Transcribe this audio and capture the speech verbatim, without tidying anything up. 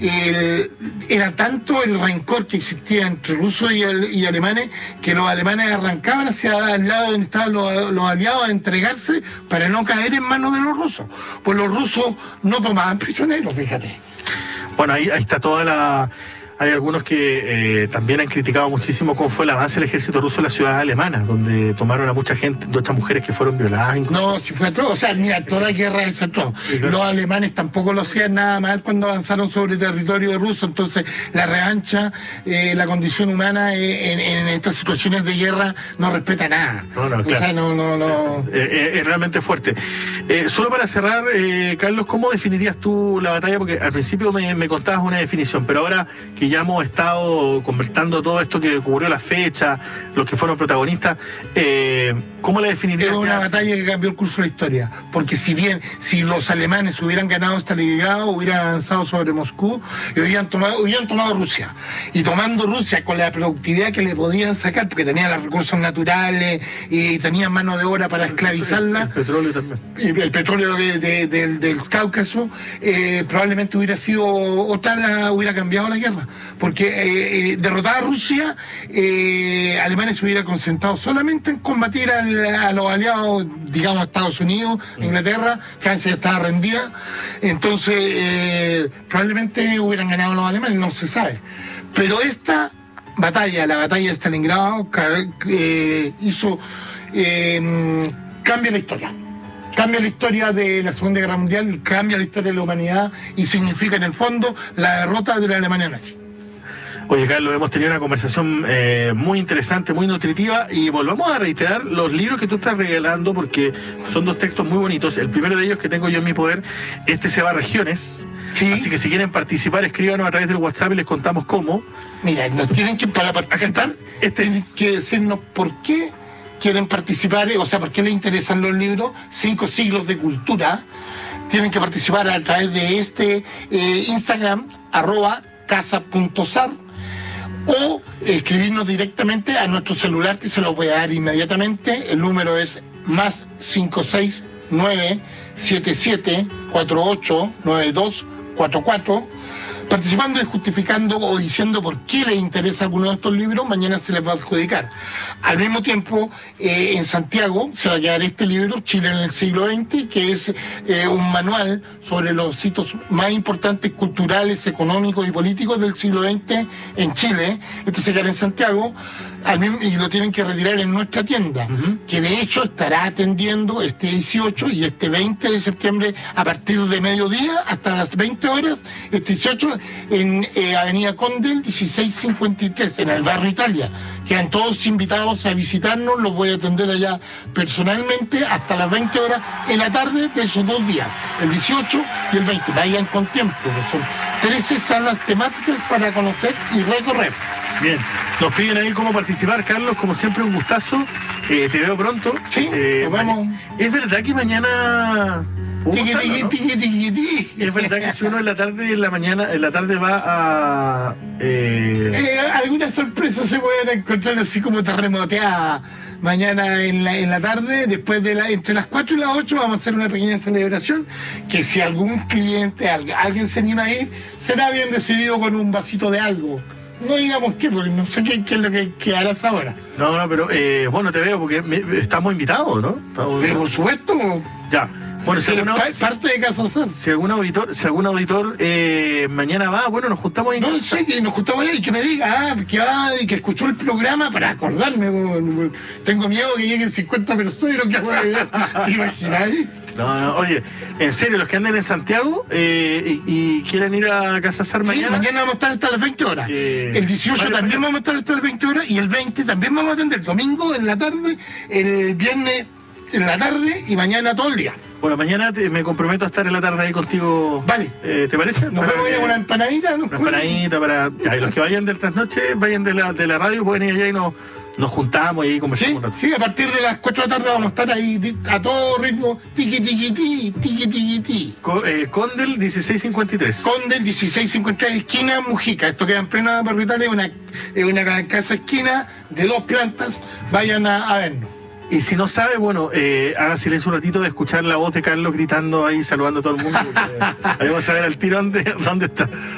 el, era tanto el rencor que existía entre rusos y, el, y alemanes, que los alemanes arrancaban hacia el lado donde estaban los, los aliados a entregarse para no caer en manos de los rusos. Pues los rusos no tomaban prisioneros, fíjate. Bueno, ahí, ahí está toda la... Hay algunos que eh, también han criticado muchísimo cómo fue el avance del ejército ruso en las ciudades alemanas, donde tomaron a mucha gente, muchas mujeres que fueron violadas. Incluso. No, si fue atroz. O sea, mira, toda guerra es atroz. Sí, claro. Los alemanes tampoco lo hacían nada mal cuando avanzaron sobre territorio ruso. Entonces, la revancha, eh, la condición humana eh, en, en estas situaciones de guerra no respeta nada. No, no, claro. O sea, no, no, no. Sí, sí. Eh, es realmente fuerte. Eh, solo para cerrar, eh, Carlos, ¿cómo definirías tú la batalla? Porque al principio me, me contabas una definición, pero ahora que ya hemos estado conversando todo esto que ocurrió, la fecha, los que fueron protagonistas, eh, ¿cómo la definirías? Es una batalla que cambió el curso de la historia, porque si bien, si los alemanes hubieran ganado Stalingrado, hubieran avanzado sobre Moscú, y hubieran tomado, hubieran tomado Rusia, y tomando Rusia con la productividad que le podían sacar, porque tenían los recursos naturales, y tenían mano de obra para esclavizarla, el, el petróleo también, y el petróleo de, de, de, del Cáucaso, eh, probablemente hubiera sido otra, la, hubiera cambiado la guerra. Porque eh, eh, derrotada Rusia, eh, Alemania se hubiera concentrado solamente en combatir al, a los aliados, digamos, Estados Unidos, Inglaterra, Francia ya estaba rendida, entonces eh, probablemente hubieran ganado los alemanes, no se sabe. Pero esta batalla, la batalla de Stalingrado, eh, hizo, eh, cambia la historia. Cambia la historia de la Segunda Guerra Mundial y cambia la historia de la humanidad y significa en el fondo la derrota de la Alemania nazi. Oye, Carlos, hemos tenido una conversación eh, muy interesante, muy nutritiva, y volvamos a reiterar los libros que tú estás regalando, porque son dos textos muy bonitos. El primero de ellos que tengo yo en mi poder, este se va a regiones. Sí. Así que si quieren participar, escríbanos a través del WhatsApp y les contamos cómo. Mira, nos tienen que, para participar, este tienen es... que decirnos por qué quieren participar, o sea, por qué les interesan los libros, Cinco Siglos de Cultura. Tienen que participar a través de este eh, Instagram, arroba casa.sar, o escribirnos directamente a nuestro celular, que se los voy a dar inmediatamente. El número es más cinco seis nueve siete siete cuatro ocho nueve dos cuatro cuatro. Participando y justificando o diciendo por qué les interesa alguno de estos libros, mañana se les va a adjudicar. Al mismo tiempo, eh, en Santiago se va a quedar este libro, Chile en el siglo veinte, que es eh, un manual sobre los hitos más importantes culturales, económicos y políticos del siglo veinte en Chile. Este se quedará en Santiago al mismo, y lo tienen que retirar en nuestra tienda, uh-huh. que de hecho estará atendiendo este dieciocho y este veinte de septiembre a partir de mediodía hasta las veinte horas, este dieciocho en eh, Avenida Condel dieciséis cincuenta y tres, en el barrio Italia. Quedan todos invitados a visitarnos, los voy a atender allá personalmente hasta las veinte horas en la tarde de esos dos días, el dieciocho y el veinte. Vayan con tiempo, son trece salas temáticas para conocer y recorrer. Bien, nos piden ahí cómo participar, Carlos, como siempre un gustazo, eh, te veo pronto. Sí, eh, nos vemos. Es verdad que mañana... Tiqui, tiqui, ¿no? tiqui, tiqui, tiqui. Es verdad que si uno en la tarde en la mañana, en la tarde va a... Eh... Eh, algunas sorpresas se pueden encontrar así como terremoteada. Mañana en la, en la tarde, después de la, entre las cuatro y las ocho, vamos a hacer una pequeña celebración, que si algún cliente, alguien se anima a ir, será bien recibido con un vasito de algo. No digamos qué, porque no sé qué, qué es lo que, que harás ahora. No, no, pero eh, bueno, te veo porque me, estamos invitados, ¿no? Estamos... Pero por supuesto. Ya. Bueno, si alguna, parte de Casa Sar. Si algún auditor, si algún auditor eh, mañana va, bueno, nos juntamos ahí. No sé, que nos juntamos ahí y que me diga, ah, que va y que escuchó el programa para acordarme. Bueno, tengo miedo que lleguen cincuenta personas y lo que hago ¿te imaginas? No, no, oye, en serio, los que anden en Santiago eh, y, y quieran ir a Casa Sar mañana. Sí, mañana vamos a estar hasta las veinte horas. Eh, el dieciocho vale, también mañana. Vamos a estar hasta las veinte horas y el veinte también vamos a atender. Domingo en la tarde, el viernes en la tarde y mañana todo el día. Bueno, mañana te, me comprometo a estar en la tarde ahí contigo. Vale. Eh, ¿Te parece? Nos vemos ya con una empanadita. Una empanadita para... Ya, y los que vayan del trasnoche, vayan de la, de la radio, pueden ir allá y nos, nos juntamos y ahí conversamos ¿Sí? un rato. Sí, a partir de las cuatro de la tarde vamos a estar ahí a todo ritmo. Tiqui, tiqui, tiqui, tiqui, tiqui, tiqui. Co, eh, Condel dieciséis cincuenta y tres. Condel dieciséis cincuenta y tres, esquina Mujica. Esto queda en plena barrio Italia, una, una casa esquina de dos plantas. Vayan a, a vernos. Y si no sabe, bueno, eh, haga silencio un ratito de escuchar la voz de Carlos gritando ahí, saludando a todo el mundo. Porque ahí vamos a ver al tirón de dónde está.